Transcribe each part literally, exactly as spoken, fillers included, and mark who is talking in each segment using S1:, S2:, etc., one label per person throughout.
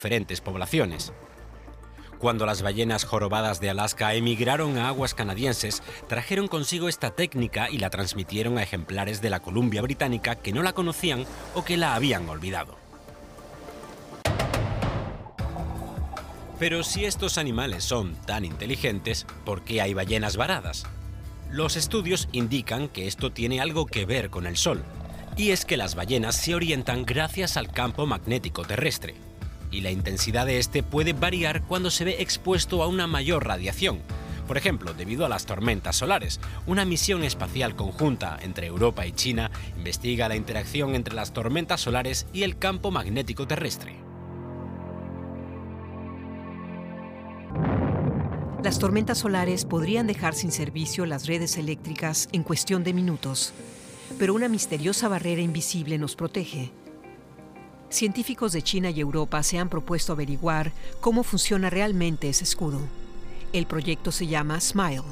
S1: diferentes poblaciones. Cuando las ballenas jorobadas de Alaska emigraron a aguas canadienses, trajeron consigo esta técnica y la transmitieron a ejemplares de la Columbia Británica que no la conocían o que la habían olvidado. Pero si estos animales son tan inteligentes, ¿por qué hay ballenas varadas? Los estudios indican que esto tiene algo que ver con el Sol, y es que las ballenas se orientan gracias al campo magnético terrestre, y la intensidad de este puede variar cuando se ve expuesto a una mayor radiación. Por ejemplo, debido a las tormentas solares, una misión espacial conjunta entre Europa y China investiga la interacción entre las tormentas solares y el campo magnético terrestre.
S2: Las tormentas solares podrían dejar sin servicio las redes eléctricas en cuestión de minutos, pero una misteriosa barrera invisible nos protege. Científicos de China y Europa se han propuesto averiguar cómo funciona realmente ese escudo. El proyecto se llama SMILE.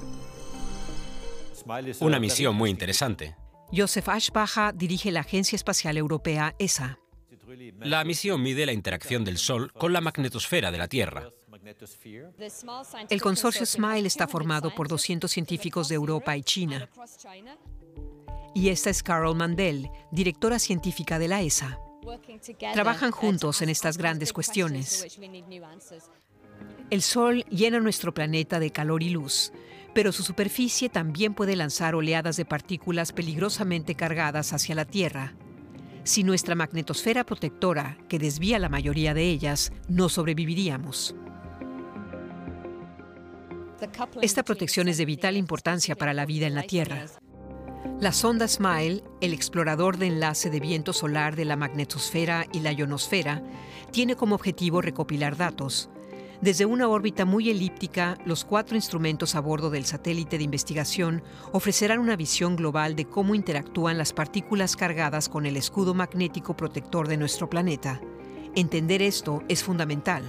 S1: Una misión muy interesante.
S2: Joseph Aschbacher dirige la Agencia Espacial Europea E S A.
S1: La misión mide la interacción del Sol con la magnetosfera de la Tierra.
S2: El consorcio SMILE está formado por doscientos científicos de Europa y China. Y esta es Carol Mandel, directora científica de la E S A. Trabajan juntos en estas grandes cuestiones. El Sol llena nuestro planeta de calor y luz, pero su superficie también puede lanzar oleadas de partículas peligrosamente cargadas hacia la Tierra. Sin nuestra magnetosfera protectora, que desvía la mayoría de ellas, no sobreviviríamos. Esta protección es de vital importancia para la vida en la Tierra. La sonda SMILE, el explorador de enlace de viento solar de la magnetosfera y la ionosfera, tiene como objetivo recopilar datos. Desde una órbita muy elíptica, los cuatro instrumentos a bordo del satélite de investigación ofrecerán una visión global de cómo interactúan las partículas cargadas con el escudo magnético protector de nuestro planeta. Entender esto es fundamental.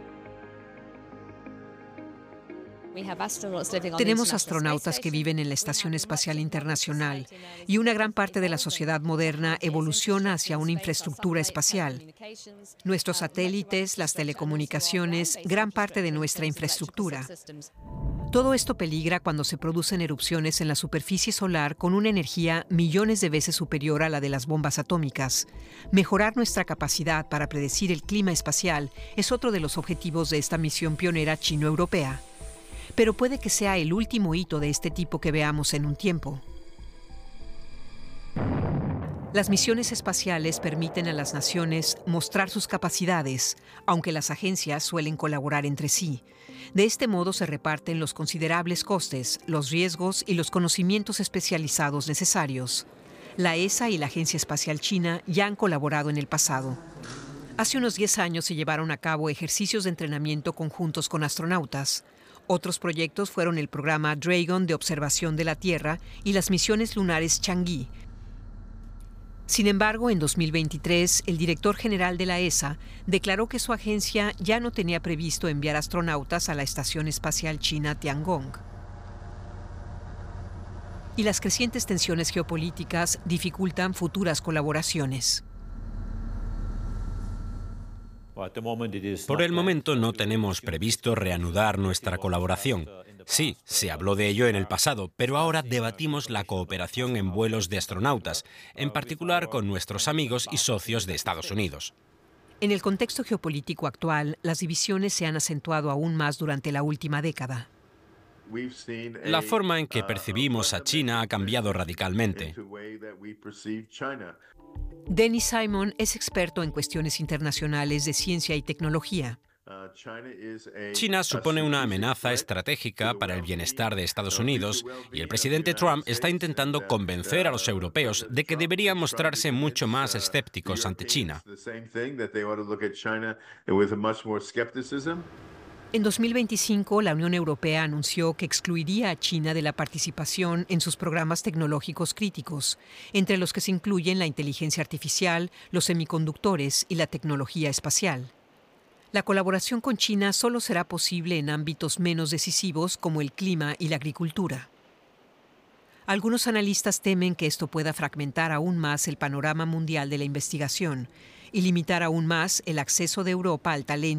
S2: Tenemos astronautas que viven en la Estación Espacial Internacional y una gran parte de la sociedad moderna evoluciona hacia una infraestructura espacial. Nuestros satélites, las telecomunicaciones, gran parte de nuestra infraestructura. Todo esto peligra cuando se producen erupciones en la superficie solar con una energía millones de veces superior a la de las bombas atómicas. Mejorar nuestra capacidad para predecir el clima espacial es otro de los objetivos de esta misión pionera chino-europea. Pero puede que sea el último hito de este tipo que veamos en un tiempo. Las misiones espaciales permiten a las naciones mostrar sus capacidades, aunque las agencias suelen colaborar entre sí. De este modo se reparten los considerables costes, los riesgos y los conocimientos especializados necesarios. La E S A y la Agencia Espacial China ya han colaborado en el pasado. Hace unos diez años se llevaron a cabo ejercicios de entrenamiento conjuntos con astronautas. Otros proyectos fueron el programa Dragon de observación de la Tierra y las misiones lunares Chang'e. Sin embargo, en dos mil veintitrés, el director general de la E S A declaró que su agencia ya no tenía previsto enviar astronautas a la Estación Espacial China Tiangong. Y las crecientes tensiones geopolíticas dificultan futuras colaboraciones.
S1: Por el momento no tenemos previsto reanudar nuestra colaboración. Sí, se habló de ello en el pasado, pero ahora debatimos la cooperación en vuelos de astronautas, en particular con nuestros amigos y socios de Estados Unidos.
S2: En el contexto geopolítico actual, las divisiones se han acentuado aún más durante la última década.
S1: La forma en que percibimos a China ha cambiado radicalmente.
S2: Dennis Simon es experto en cuestiones internacionales de ciencia y tecnología.
S1: China supone una amenaza estratégica para el bienestar de Estados Unidos y el presidente Trump está intentando convencer a los europeos de que deberían mostrarse mucho más escépticos ante China.
S2: En dos mil veinticinco, la Unión Europea anunció que excluiría a China de la participación en sus programas tecnológicos críticos, entre los que se incluyen la inteligencia artificial, los semiconductores y la tecnología espacial. La colaboración con China solo será posible en ámbitos menos decisivos como el clima y la agricultura. Algunos analistas temen que esto pueda fragmentar aún más el panorama mundial de la investigación y limitar aún más el acceso de Europa al talento